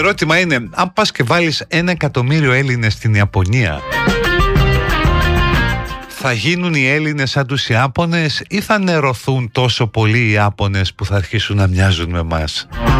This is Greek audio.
ερώτημα είναι, αν πας και βάλεις 1 εκατομμύριο Έλληνες στην Ιαπωνία, θα γίνουν οι Έλληνες σαν τους Ιάπωνες ή θα νερωθούν τόσο πολύ οι Ιάπωνες που θα αρχίσουν να μοιάζουν με εμάς?